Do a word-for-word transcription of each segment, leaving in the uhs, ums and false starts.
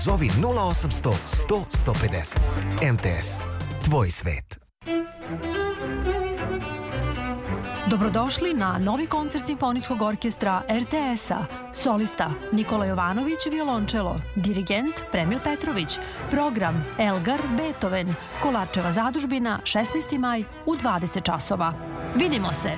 Zovi nula osamsto sto sto pedeset. M T S. Tvoj svet. Dobrodošli na novi koncert Simfonijskog orkestra R T S-a. Solista Nikola Jovanović, violončelo. Dirigent Premil Petrović. Program Elgar, Beethoven. Kolarčeva zadužbina, šesnaesti maj u dvadeset časova. Vidimo se!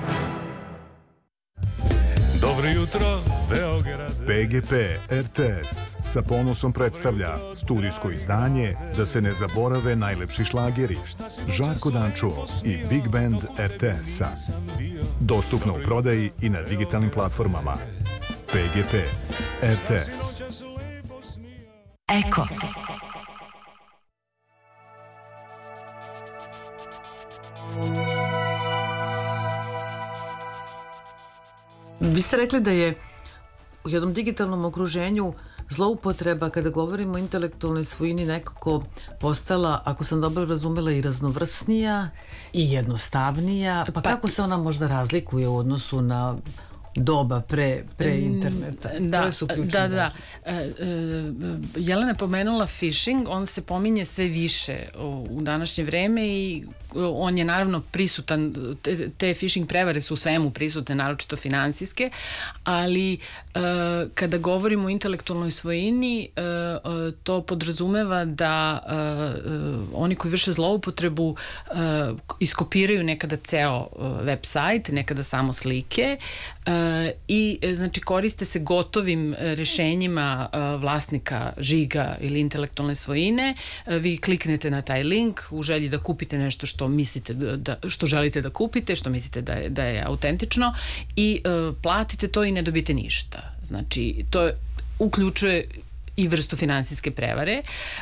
Dobro jutro, Beograd. P G P R T S sa ponosom predstavlja studijsko izdanje Da se ne zaborave najlepši šlageri. Žarko Dančuo i Big Band R T S-a. Dostupno u prodaji i na digitalnim platformama. P G P R T S. Eko. Vi ste rekli da je u jednom digitalnom okruženju zloupotreba, kada govorimo o intelektualnoj svojini, nekako postala, ako sam dobro razumela, i raznovrsnija i jednostavnija. Pa kako se ona možda razlikuje u odnosu na doba pre, pre interneta? Da, da, da. E, e, Jelena je pomenula phishing, on se pominje sve više u, u današnje vreme i on je naravno prisutan, te, te phishing prevare su u svemu prisutne, naročito finansijske, ali e, kada govorimo o intelektualnoj svojini, e, e, to podrazumeva da e, oni koji vrše zloupotrebu e, iskopiraju nekada ceo web sajt, nekada samo slike, e, i znači koriste se gotovim rešenjima vlasnika žiga ili intelektualne svojine. Vi kliknete na taj link u želji da kupite nešto što mislite da, što želite da kupite, što mislite da je, da je autentično i uh, platite to i ne dobijete ništa. Znači to uključuje i vrstu finansijske prevare.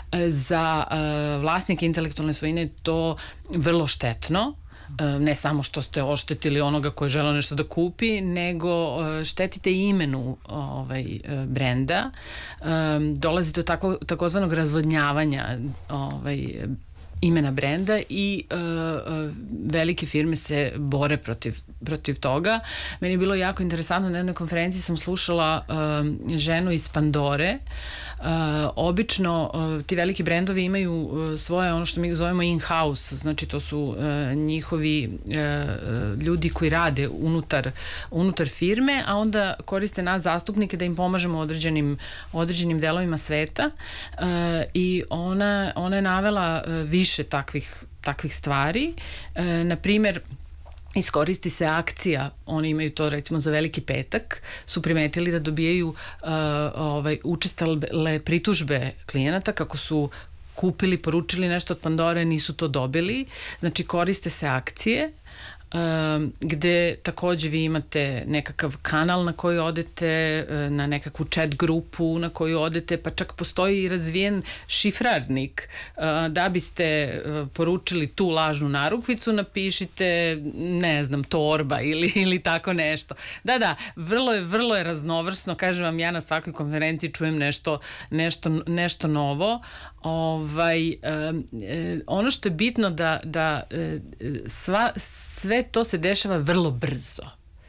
Za uh, vlasnike intelektualne svojine je to vrlo štetno. Ne samo što ste oštetili onoga koji žele nešto da kupi, nego štetite i imenu ovaj, brenda. Dolazi do tako, takozvanog razvodnjavanja ovaj, imena brenda i uh, uh, velike firme se bore protiv, protiv toga. Meni je bilo jako interesantno, na jednoj konferenciji sam slušala uh, ženu iz Pandore. Uh, obično uh, ti veliki brendovi imaju uh, svoje, ono što mi zovemo in-house, znači to su uh, njihovi uh, ljudi koji rade unutar, unutar firme, a onda koriste nas zastupnike da im pomažemo određenim, određenim delovima sveta uh, i ona, ona je navela uh, više takvih, takvih stvari. E, na primjer, iskoristi se akcija, oni imaju to recimo za Veliki petak, su primetili da dobijaju uh, ovaj, učestale pritužbe klijenata kako su kupili, poručili nešto od Pandore, nisu to dobili. Znači koriste se akcije Um, gde takođe vi imate nekakav kanal na koji odete, na nekakvu chat grupu na koju odete, pa čak postoji i razvijen šifrarnik. Uh, da biste uh, poručili tu lažnu narukvicu, napišite, ne znam, torba ili, ili tako nešto. Da, da, vrlo je, vrlo je raznovrsno, kažem vam, ja na svakoj konferenciji čujem nešto, nešto, nešto novo. Ovaj, um, ono što je bitno da, da sva, sve to se dešava vrlo brzo.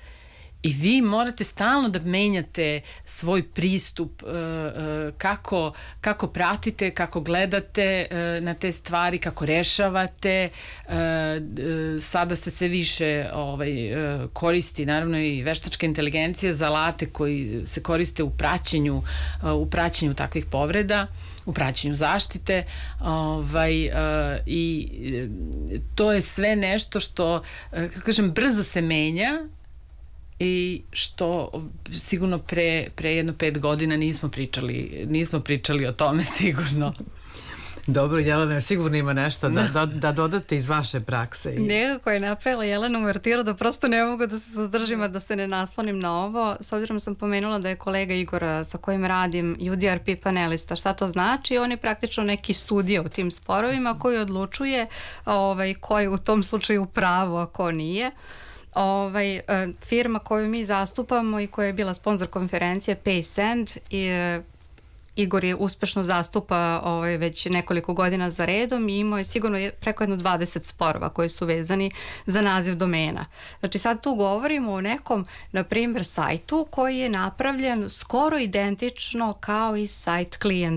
I vi morate stalno da menjate svoj pristup, kako, kako pratite, kako gledate na te stvari, kako rešavate. Sada se sve više ovaj, koristi, naravno, i veštačka inteligencija za alate koji se koriste u praćenju, u praćenju takvih povreda, u praćenju zaštite, ovaj, uh, i to je sve nešto što, uh, kako kažem, brzo se menja i što sigurno pre, pre jedno pet godina nismo pričali, nismo pričali o tome sigurno. Dobro, Jelena, sigurno ima nešto da, da, da dodate iz vaše prakse. I... Nekako je napravila Jelena uvertiru da prosto ne mogu da se suzdržim, da se ne naslonim na ovo. S obzirom sam pomenula da je kolega Igora sa kojim radim U D R P panelista. Šta to znači? On je praktično neki sudija u tim sporovima koji odlučuje ovaj, ko je u tom slučaju pravo, a ko nije. Ovaj, firma koju mi zastupamo i koja je bila sponsor konferencije PaySend je Igor je uspešno zastupa ovaj, već nekoliko godina za redom i imao je sigurno preko jedno dvadeset sporova koji su vezani za naziv domena. Znači sad tu govorimo o nekom, na primjer, sajtu koji je napravljen skoro identično kao i sajt klijenta